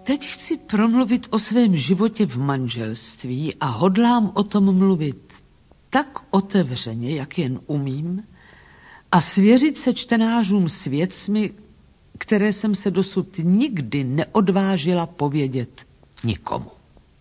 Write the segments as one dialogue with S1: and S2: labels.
S1: Teď chci promluvit o svém životě v manželství a hodlám o tom mluvit tak otevřeně, jak jen umím, a svěřit se čtenářům s věcmi, které jsem se dosud nikdy neodvážila povědět nikomu.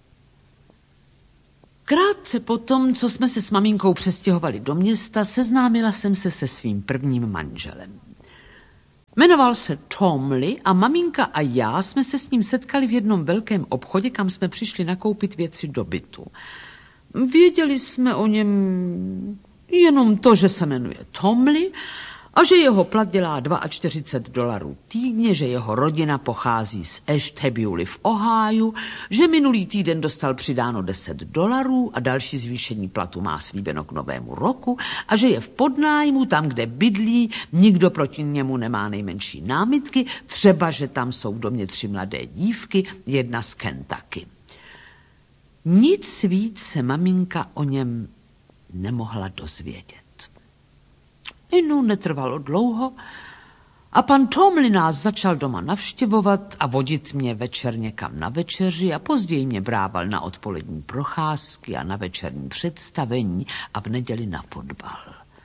S1: Krátce potom, co jsme se s maminkou přestěhovali do města, seznámila jsem se se svým prvním manželem. Jmenoval se Tomley a maminka a já jsme se s ním setkali v jednom velkém obchodě, kam jsme přišli nakoupit věci do bytu. Věděli jsme o něm jenom to, že se jmenuje Tomley a že jeho plat dělá $42 týdně, že jeho rodina pochází z Ashtabula v Ohiu, že minulý týden dostal přidáno $10 a další zvýšení platu má slíbeno k novému roku a že je v podnájmu tam, kde bydlí, nikdo proti němu nemá nejmenší námitky, třeba, že tam jsou v domě 3 mladé dívky, jedna z Kentucky. Nic víc se maminka o něm nemohla dozvědět. No, netrvalo dlouho a pan Tomley nás začal doma navštěvovat a vodit mě večer někam na večeři a později mě brával na odpolední procházky a na večerní představení a v neděli na fotbal.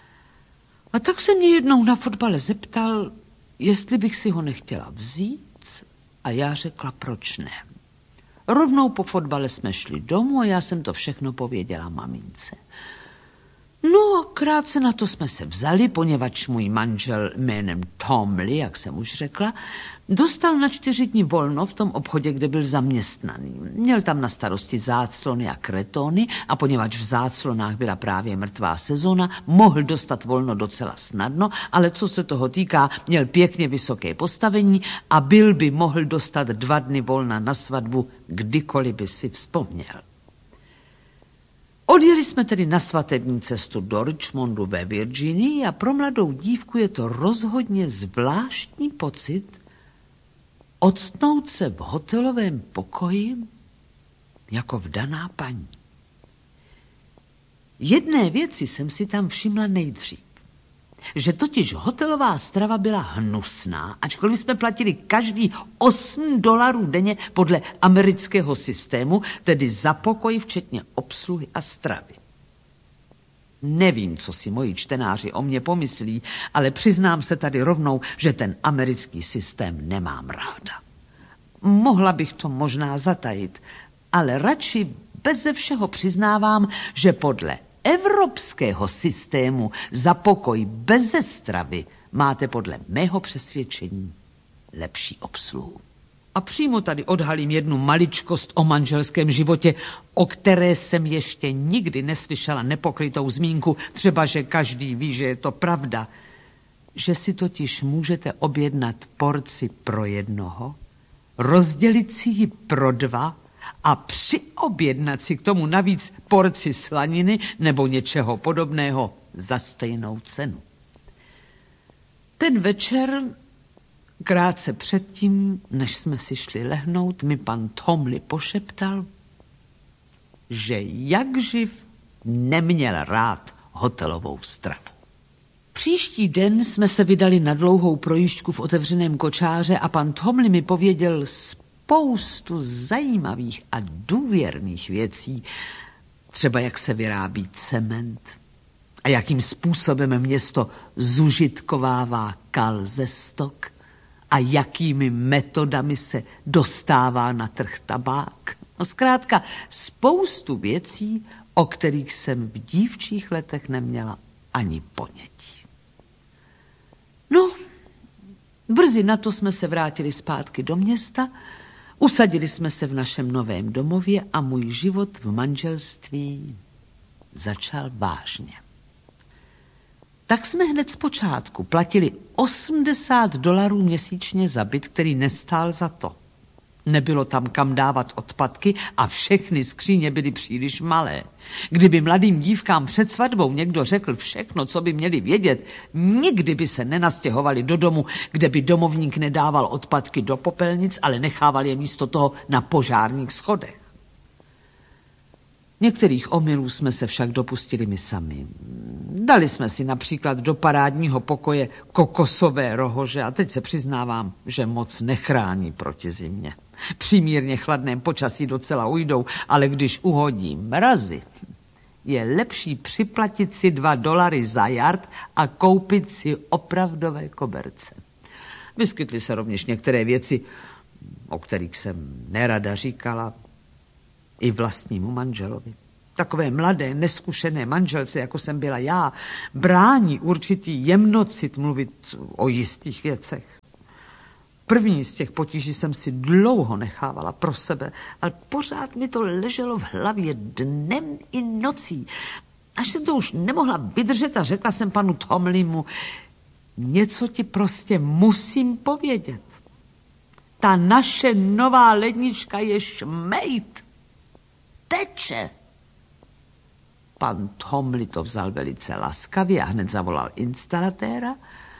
S1: A tak se mě jednou na fotbale zeptal, jestli bych si ho nechtěla vzít a já řekla, proč ne. Rovnou po fotbale jsme šli domů a já jsem to všechno pověděla mamince. No a krátce na to jsme se vzali, poněvadž můj manžel jménem Tomley, jak jsem už řekla, dostal na 4 dny volno v tom obchodě, kde byl zaměstnaný. Měl tam na starosti záclony a kretony a poněvadž v záclonách byla právě mrtvá sezóna, mohl dostat volno docela snadno, ale co se toho týká, měl pěkně vysoké postavení a by mohl dostat 2 dny volna na svatbu, kdykoliv by si vzpomněl. Odjeli jsme tedy na svatební cestu do Richmondu ve Virginii a pro mladou dívku je to rozhodně zvláštní pocit octnout se v hotelovém pokoji jako vdaná paní. Jedné věci jsem si tam všimla nejdřív, že totiž hotelová strava byla hnusná, ačkoliv jsme platili každý $8 denně podle amerického systému, tedy za pokoj včetně obsluhy a stravy. Nevím, co si moji čtenáři o mě pomyslí, ale přiznám se tady rovnou, že ten americký systém nemám ráda. Mohla bych to možná zatajit, ale radši beze všeho přiznávám, že podle evropského systému za pokoj beze stravy máte podle mého přesvědčení lepší obsluhu. A přímo tady odhalím jednu maličkost o manželském životě, o které jsem ještě nikdy neslyšela nepokrytou zmínku, třeba že každý ví, že je to pravda, že si totiž můžete objednat porci pro jednoho, rozdělit si ji pro 2 a přiobjednat si k tomu navíc porci slaniny nebo něčeho podobného za stejnou cenu. Ten večer, krátce předtím, než jsme si šli lehnout, mi pan Tomley pošeptal, že jakživ neměl rád hotelovou stravu. Příští den jsme se vydali na dlouhou projížďku v otevřeném kočáře a pan Tomley mi pověděl spoustu zajímavých a důvěrných věcí, třeba jak se vyrábí cement a jakým způsobem město zužitkovává kal ze stok a jakými metodami se dostává na trh tabák. No zkrátka spoustu věcí, o kterých jsem v dívčích letech neměla ani ponětí. No, brzy na to jsme se vrátili zpátky do města, usadili jsme se v našem novém domově a můj život v manželství začal vážně. Tak jsme hned zpočátku platili $80 měsíčně za byt, který nestál za to. Nebylo tam kam dávat odpadky a všechny skříně byly příliš malé. Kdyby mladým dívkám před svatbou někdo řekl všechno, co by měli vědět, nikdy by se nenastěhovali do domu, kde by domovník nedával odpadky do popelnic, ale nechával je místo toho na požárních schodech. Některých omylů jsme se však dopustili my sami. Dali jsme si například do parádního pokoje kokosové rohože a teď se přiznávám, že moc nechrání proti zimě. Při mírně chladném počasí docela ujdou, ale když uhodí mrazy, je lepší připlatit si $2 za jard a koupit si opravdové koberce. Vyskytly se rovněž některé věci, o kterých jsem nerada říkala i vlastnímu manželovi. Takové mladé, neskušené manželce, jako jsem byla já, brání určitý jemnocit mluvit o jistých věcech. První z těch potíží jsem si dlouho nechávala pro sebe, ale pořád mi to leželo v hlavě dnem i nocí. Až jsem to už nemohla vydržet a řekla jsem panu Tomlimu, něco ti prostě musím povědět. Ta naše nová lednička je šmejt. Teče. Pan Tomli to vzal velice laskavě a hned zavolal instalatéra,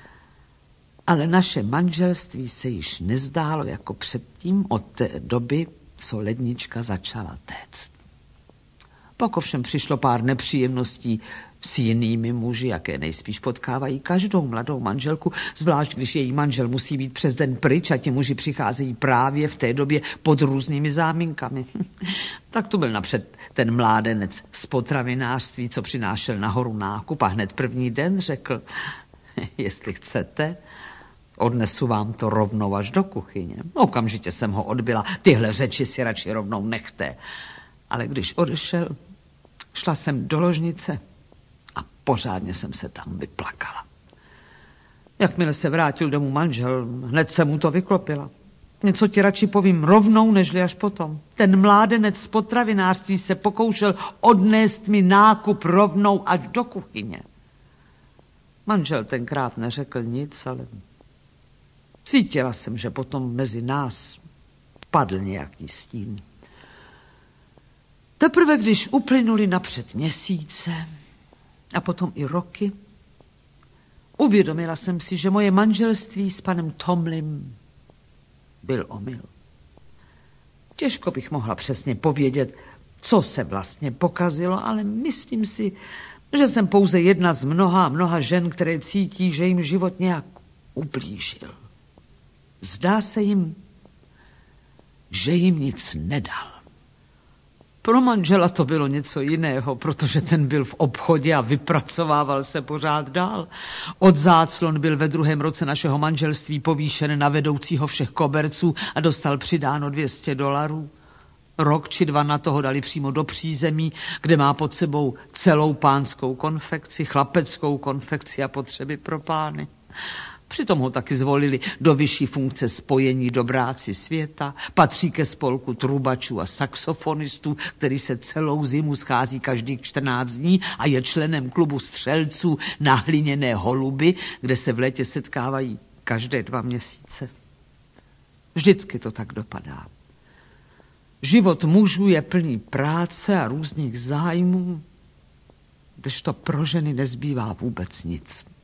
S1: ale naše manželství se již nezdálo jako předtím od té doby, co lednička začala téct. Pak ovšem přišlo pár nepříjemností s jinými muži, jaké nejspíš potkávají každou mladou manželku, zvlášť když její manžel musí být přes den pryč a ti muži přicházejí právě v té době pod různými záminkami. Tak to byl napřed ten mládenec z potravinářství, co přinášel nahoru nákup a hned první den řekl, jestli chcete, odnesu vám to rovnou až do kuchyně. Okamžitě jsem ho odbyla, tyhle řeči si radši rovnou nechte. Ale když odešel, šla jsem do ložnice a pořádně jsem se tam vyplakala. Jakmile se vrátil domů manžel, hned jsem mu to vyklopila. Něco ti radši povím rovnou, nežli až potom. Ten mládenec z potravinářství se pokoušel odnést mi nákup rovnou až do kuchyně. Manžel tenkrát neřekl nic, ale cítila jsem, že potom mezi nás padl nějaký stín. Teprve když uplynuli napřed měsíce a potom i roky, uvědomila jsem si, že moje manželství s panem Tomlim byl omyl. Těžko bych mohla přesně povědět, co se vlastně pokazilo, ale myslím si, že jsem pouze jedna z mnoha žen, které cítí, že jim život nějak ublížil. Zdá se jim, že jim nic nedal. Pro manžela to bylo něco jiného, protože ten byl v obchodě a vypracovával se pořád dál. Od záclon byl ve 2. roce našeho manželství povýšen na vedoucího všech koberců a dostal přidáno $200. Rok či 2 na toho dali přímo do přízemí, kde má pod sebou celou pánskou konfekci, chlapeckou konfekci a potřeby pro pány. Přitom ho taky zvolili do vyšší funkce spojení dobráci světa, patří ke spolku trubačů a saxofonistů, který se celou zimu schází každých 14 dní a je členem klubu střelců na hliněné holuby, kde se v létě setkávají každé 2 měsíce. Vždycky to tak dopadá. Život mužů je plný práce a různých zájmů, kdežto pro ženy nezbývá vůbec nic.